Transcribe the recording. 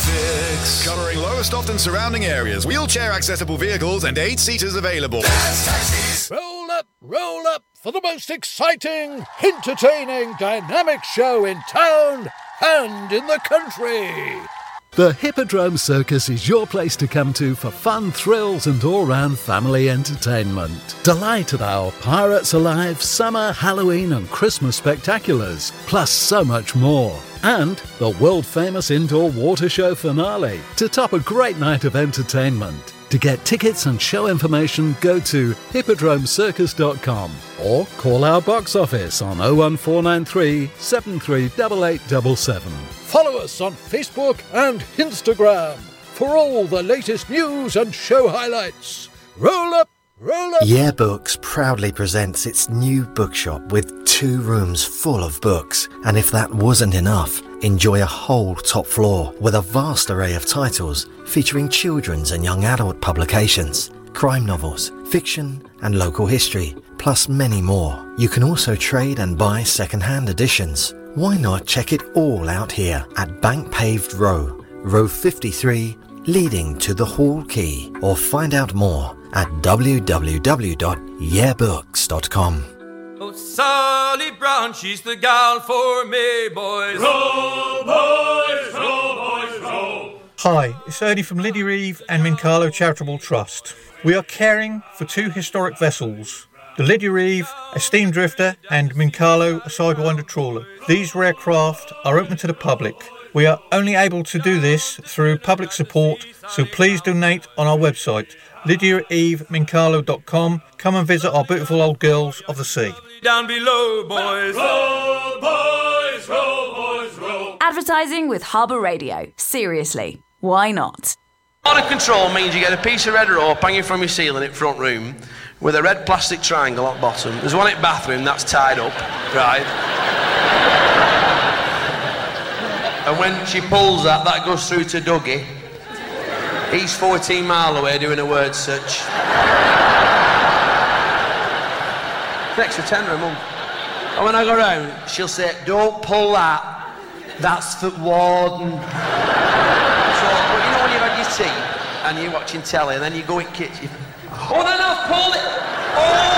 Fix. Covering Lowestoft and surrounding areas. Wheelchair accessible vehicles and 8-seaters available. Roll up for the most exciting, entertaining, dynamic show in town and in the country. The Hippodrome Circus is your place to come to for fun, thrills and all-round family entertainment. Delight at our Pirates Alive, Summer, Halloween and Christmas spectaculars, plus so much more. And the world-famous indoor water show finale to top a great night of entertainment. To get tickets and show information, go to hippodromecircus.com or call our box office on 01493 738877. Follow us on Facebook and Instagram for all the latest news and show highlights. Roll up! Yeah Books proudly presents its new bookshop with 2 rooms full of books. And if that wasn't enough, enjoy a whole top floor with a vast array of titles featuring children's and young adult publications, crime novels, fiction and local history, plus many more. You can also trade and buy second-hand editions. Why not check it all out here at Bank Paved Row, Row 53, leading to the Hall Quay, or find out more at www.yeahbooks.com. Oh, Sally Brown, she's the gal for me, boys. Row, boys, row, boys, row. Hi, it's Ernie from Lydia Eve and Mincalo Charitable Trust. We are caring for 2 historic vessels, the Lydia Eve, a steam drifter, and Mincalo, a sidewinder trawler. These rare craft are open to the public. We are only able to do this through public support, so please donate on our website, lydiaevemincalo.com. Come and visit our beautiful old girls of the sea. Down below, boys. Row, boys, row, boys, row. Advertising with Harbour Radio. Seriously, why not? Out of control means you get a piece of red rope hanging from your ceiling in front room with a red plastic triangle at bottom. There's one in bathroom that's tied up, right? And when she pulls that goes through to Dougie. He's 14 mile away doing a word search. An extra tenner a month. And when I go round, she'll say, "Don't pull that. That's for warden." So, but you know when you've had your tea and you're watching telly and then you go in the kitchen, "Oh, then I've pulled it. Oh!"